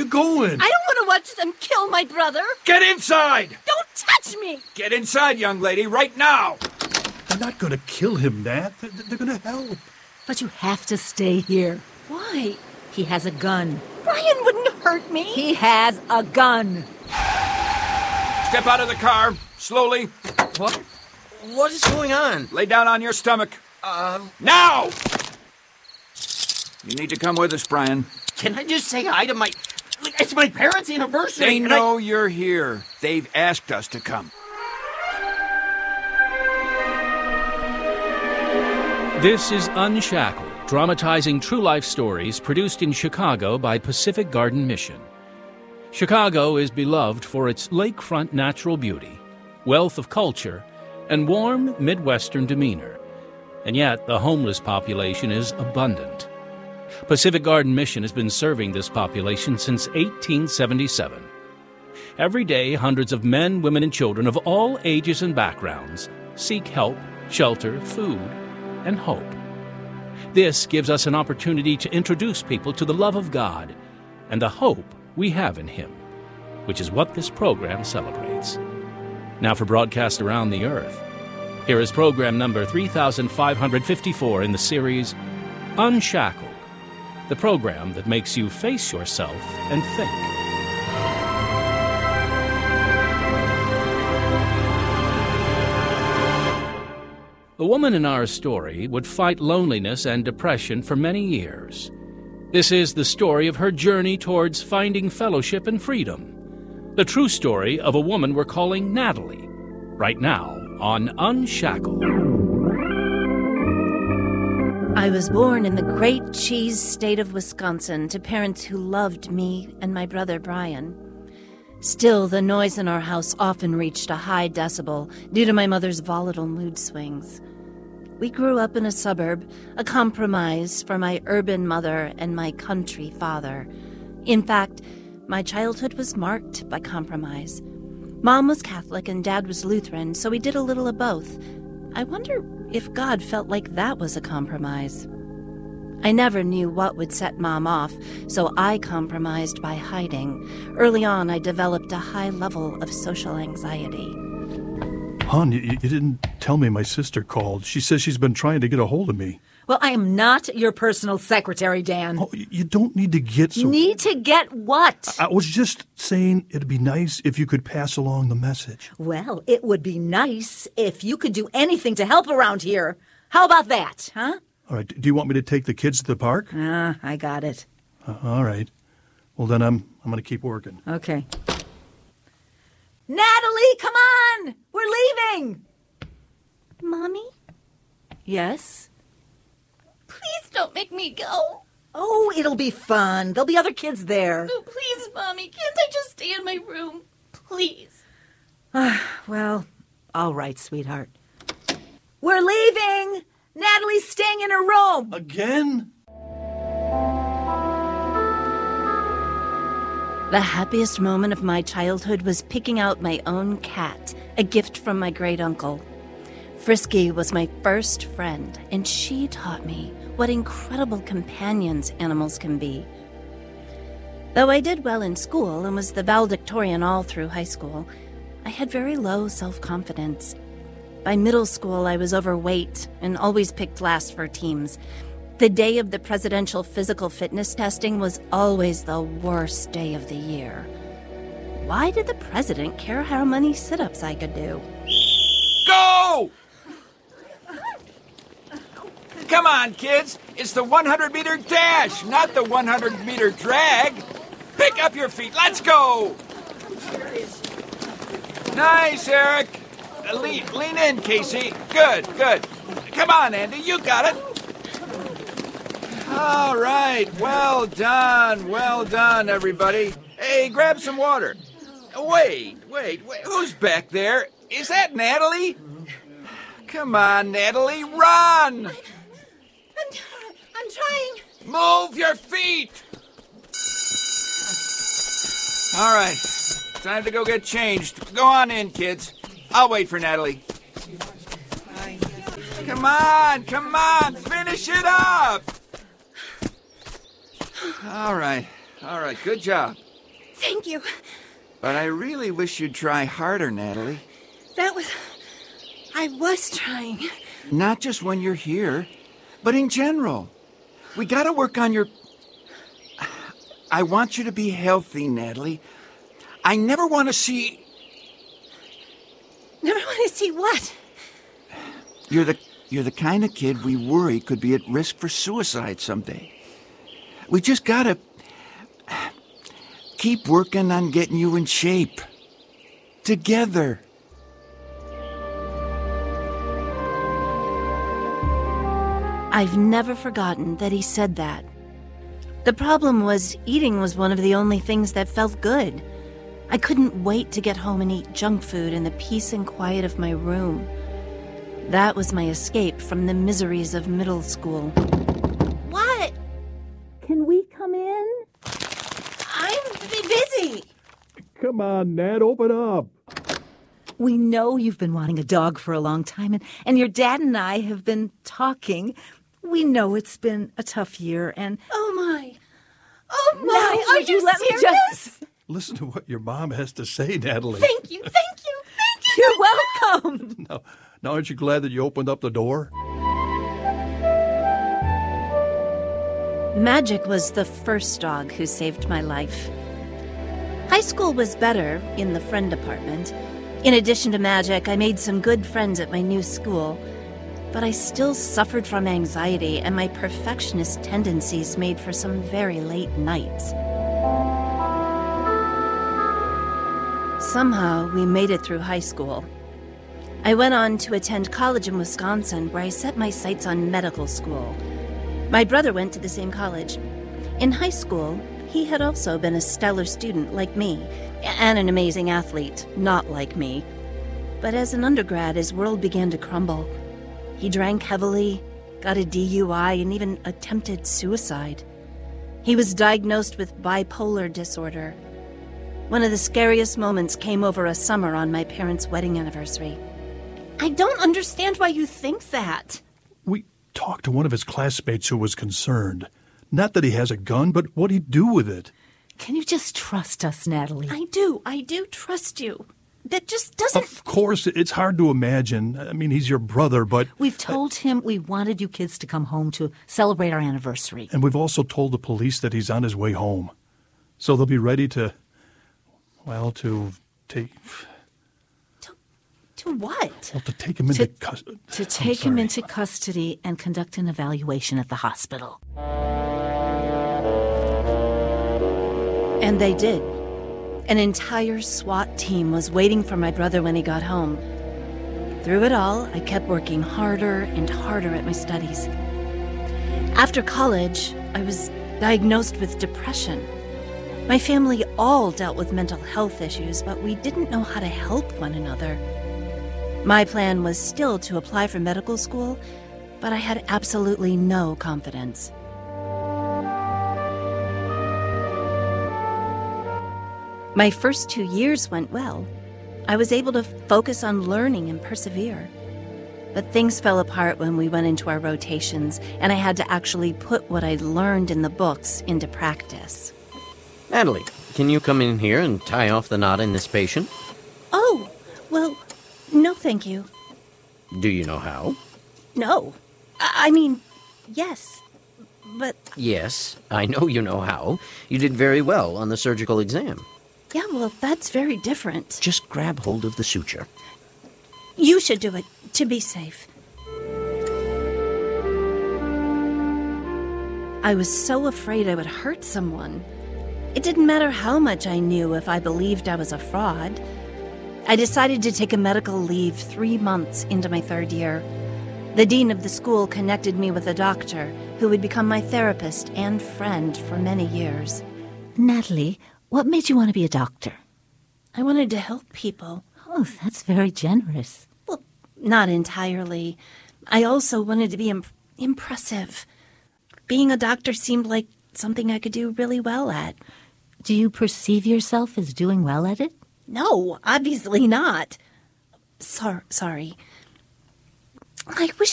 going? I don't want to watch them kill my brother. Get inside! Don't touch me! Get inside, young lady, right now! They're not going to kill him, Nat. They're going to help. But you have to stay here. Why? He has a gun. Brian wouldn't hurt me. He has a gun. Step out of the car, slowly. What is going on? Lay down on your stomach. Now! You need to come with us, Brian. Can I just say hi to my... It's my parents' anniversary. They know you're here. They've asked us to come. This is Unshackled, dramatizing true-life stories produced in Chicago by Pacific Garden Mission. Chicago is beloved for its lakefront natural beauty, wealth of culture, and warm Midwestern demeanor. And yet, the homeless population is abundant. Pacific Garden Mission has been serving this population since 1877. Every day, hundreds of men, women, and children of all ages and backgrounds seek help, shelter, food, and hope. This gives us an opportunity to introduce people to the love of God and the hope we have in Him, which is what this program celebrates. Now for broadcast around the earth, here is program number 3554 in the series Unshackled, the program that makes you face yourself and think. The woman in our story would fight loneliness and depression for many years. This is the story of her journey towards finding fellowship and freedom. The true story of a woman we're calling Natalie, right now on Unshackled. I was born in the great cheese state of Wisconsin to parents who loved me and my brother Brian. Still, the noise in our house often reached a high decibel due to my mother's volatile mood swings. We grew up in a suburb, a compromise for my urban mother and my country father. In fact, my childhood was marked by compromise. Mom was Catholic and Dad was Lutheran, so we did a little of both. I wonder if God felt like that was a compromise. I never knew what would set Mom off, so I compromised by hiding. Early on, I developed a high level of social anxiety. Hon, you didn't tell me my sister called. She says she's been trying to get a hold of me. Well, I am not your personal secretary, Dan. Oh, you don't need to get so... Need to get what? I was just saying it'd be nice if you could pass along the message. Well, it would be nice if you could do anything to help around here. How about that, huh? All right, do you want me to take the kids to the park? I got it. All right. Well, then I'm going to keep working. Okay. Natalie, come on! We're leaving! Mommy? Yes? Please don't make me go. Oh, it'll be fun. There'll be other kids there. Oh, please, Mommy. Can't I just stay in my room? Please. Well, all right, sweetheart. We're leaving! Natalie's staying in her room! Again? The happiest moment of my childhood was picking out my own cat, a gift from my great-uncle. Frisky was my first friend, and she taught me what incredible companions animals can be. Though I did well in school and was the valedictorian all through high school, I had very low self-confidence. By middle school, I was overweight and always picked last for teams. The day of the presidential physical fitness testing was always the worst day of the year. Why did the president care how many sit-ups I could do? Go! Come on, kids. It's the 100-meter dash, not the 100-meter drag. Pick up your feet. Let's go. Nice, Eric. Lean in, Casey. Good. Come on, Andy. You got it. All right. Well done, everybody. Hey, grab some water. Wait. Who's back there? Is that Natalie? Come on, Natalie, run! I'm trying. Move your feet! All right. Time to go get changed. Go on in, kids. I'll wait for Natalie. Come on. Finish it up. All right. Good job. Thank you. But I really wish you'd try harder, Natalie. I was trying. Not just when you're here, but in general. We gotta work on your... I want you to be healthy, Natalie. I never want to see... Never want to see what? You're the kind of kid we worry could be at risk for suicide someday. We just gotta keep working on getting you in shape. Together. I've never forgotten that he said that. The problem was, eating was one of the only things that felt good. I couldn't wait to get home and eat junk food in the peace and quiet of my room. That was my escape from the miseries of middle school. What? Can we come in? I'm busy. Come on, Nat, open up. We know you've been wanting a dog for a long time, and your dad and I have been talking. We know it's been a tough year, and... Oh, my. Now, Are would you let me serious? just... Listen to what your mom has to say, Natalie. Thank you. You're welcome. Now, aren't you glad that you opened up the door? Magic was the first dog who saved my life. High school was better in the friend department. In addition to Magic, I made some good friends at my new school. But I still suffered from anxiety, and my perfectionist tendencies made for some very late nights. Somehow, we made it through high school. I went on to attend college in Wisconsin, where I set my sights on medical school. My brother went to the same college. In high school, he had also been a stellar student like me, and an amazing athlete, not like me. But as an undergrad, his world began to crumble. He drank heavily, got a DUI, and even attempted suicide. He was diagnosed with bipolar disorder. One of the scariest moments came over a summer on my parents' wedding anniversary. I don't understand why you think that. We talked to one of his classmates who was concerned. Not that he has a gun, but what he'd do with it. Can you just trust us, Natalie? I do trust you. That just doesn't... Of course, it's hard to imagine. I mean, he's your brother, but... We've told him we wanted you kids to come home to celebrate our anniversary. And we've also told the police that he's on his way home. So they'll be ready to take... To what? Well, to take him into custody. To take him into custody and conduct an evaluation at the hospital. And they did. An entire SWAT team was waiting for my brother when he got home. Through it all, I kept working harder and harder at my studies. After college, I was diagnosed with depression. My family all dealt with mental health issues, but we didn't know how to help one another. My plan was still to apply for medical school, but I had absolutely no confidence. My first 2 years went well. I was able to focus on learning and persevere. But things fell apart when we went into our rotations, and I had to actually put what I'd learned in the books into practice. Natalie, can you come in here and tie off the knot in this patient? Oh, well, no thank you. Do you know how? No. I mean, yes, but... Yes, I know you know how. You did very well on the surgical exam. Yeah, well, that's very different. Just grab hold of the suture. You should do it, to be safe. I was so afraid I would hurt someone. It didn't matter how much I knew if I believed I was a fraud. I decided to take a medical leave 3 months into my 3rd year. The dean of the school connected me with a doctor who would become my therapist and friend for many years. Natalie, what made you want to be a doctor? I wanted to help people. Oh, that's very generous. Well, not entirely. I also wanted to be impressive. Being a doctor seemed like something I could do really well at. Do you perceive yourself as doing well at it? No, obviously not. Sorry. I wish